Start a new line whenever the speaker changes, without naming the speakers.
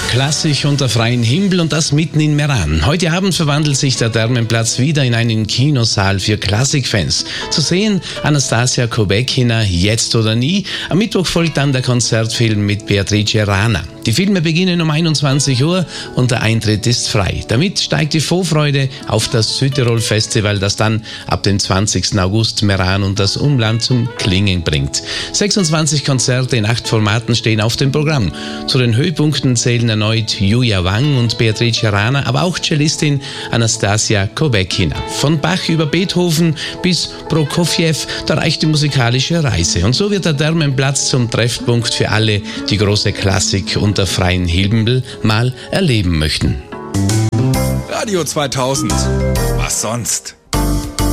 Klassik unter freiem Himmel und das mitten in Meran. Heute Abend verwandelt sich der Thermenplatz wieder in einen Kinosaal für Klassikfans. Zu sehen Anastasia Kobekina, Jetzt oder nie. Am Mittwoch folgt dann der Konzertfilm mit Beatrice Rana. Die Filme beginnen um 21 Uhr und der Eintritt ist frei. Damit steigt die Vorfreude auf das Südtirol-Festival, das dann ab dem 20. August Meran und das Umland zum Klingen bringt. 26 Konzerte in 8 Formaten stehen auf dem Programm. Zu den Höhepunkten zählen erneut Julia Wang und Beatrice Rana, aber auch Cellistin Anastasia Kobekina. Von Bach über Beethoven bis Prokofjew, da reicht die musikalische Reise. Und so wird der Thermenplatz zum Treffpunkt für alle, die große Klassik unter freiem Himmel mal erleben möchten.
Radio 2000. Was sonst?